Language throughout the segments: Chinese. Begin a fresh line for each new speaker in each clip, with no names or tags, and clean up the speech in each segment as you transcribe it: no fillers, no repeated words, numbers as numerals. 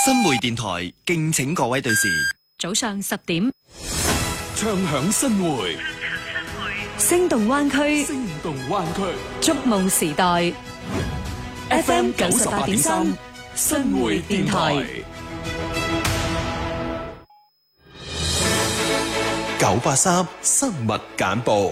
新媒電台敬請各位對視。
早上10點，
唱響新會，
聲動灣區，
聲動灣區，
觸夢時代。FM 98.3，新會電台。
983新聞簡報。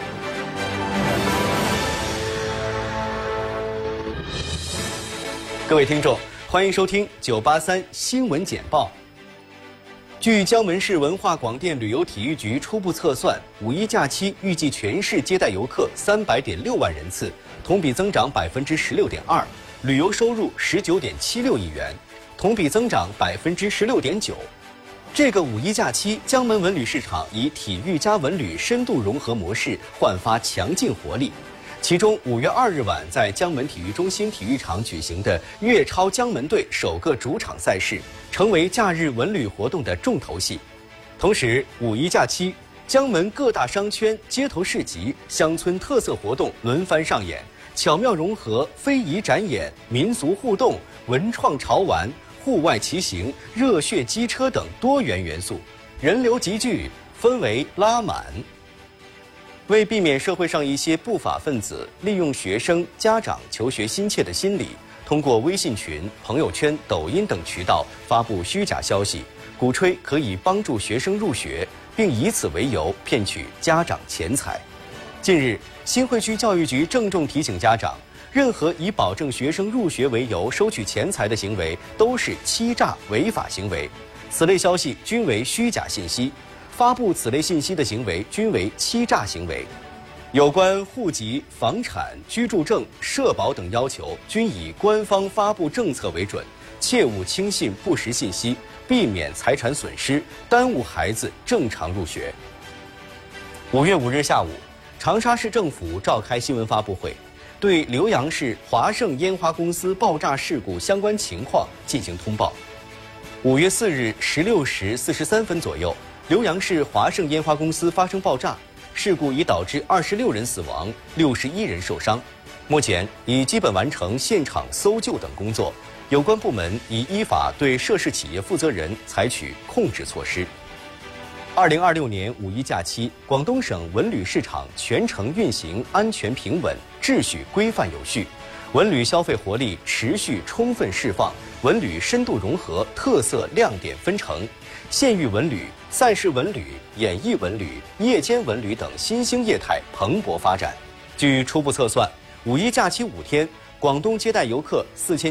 各位聽眾，歡迎收聽983新聞簡報。據江門市文化廣電旅遊體育局初步測算，5·1假期預計全市接待遊客300.6萬人次，同比增長16.2%，旅遊收入19.76億元，同比增長16.9%。這個5·1假期，江門文旅市場以體育加文旅深度融合模式煥發強勁活力。其中5月2日晚在江門體育中心體育場舉行的粵超江門隊首個主場賽事，成為假日文旅活動的重頭戲。同時，5·1假期，江門各大商圈、街頭市集、鄉村特色活動輪番上演，巧妙融合非遺展演、民俗互動、文創潮玩、戶外騎行、熱血機車等多元元素，人流集聚，氛圍拉滿。為避免社會上一些不法分子利用學生、家長求學心切的心理，通過微信群、朋友圈、抖音等渠道發布虛假消息，鼓吹可以幫助學生入學，並以此為由騙取家長錢財。近日，新會區教育局鄭重提醒家長，任何以保證學生入學為由收取錢財的行為都是欺詐違法行為，此類消息均為虛假信息。發布此類信息的行為均為欺詐行為，有關戶籍、房產、居住證、社保等要求均以官方發布政策為準，切勿輕信不實信息，避免財產損失，耽誤孩子正常入學。5月5日下午，長沙市政府召開新聞發布會，對瀏陽市華盛煙花公司爆炸事故相關情況進行通報。5月4日16時43分左右，瀏陽市華盛煙花公司發生爆炸，事故已導致26人死亡，61人受傷。目前已基本完成現場搜救等工作，有關部門已依法對涉事企業負責人採取控制措施。2026年5·1假期，廣東省文旅市場全程運行安全平穩，秩序規範有序，文旅消費活力持續充分釋放，文旅深度融合特色亮點紛呈，縣域文旅、賽事文旅、演藝文旅、夜間文旅等新興業態蓬勃發展。據初步測算，5·1假期5天，廣東接待遊客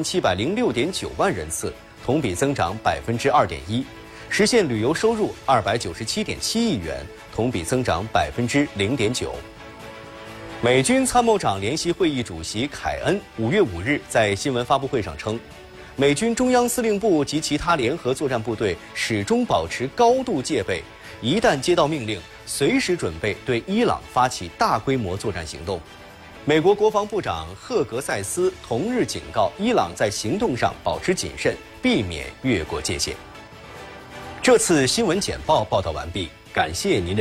4706.9萬人次，同比增長2.1%，實現旅遊收入297.7億元，同比增長0.9%。美軍參謀長聯席會議主席凱恩5月5日在新聞發布會上稱，美軍中央司令部及其他聯合作戰部隊始終保持高度戒備，一旦接到命令，隨時準備對伊朗發起大規模作戰行動。美國國防部長赫格塞斯同日警告伊朗在行動上保持謹慎，避免越過界限。這次新聞簡報報道完畢，感謝您的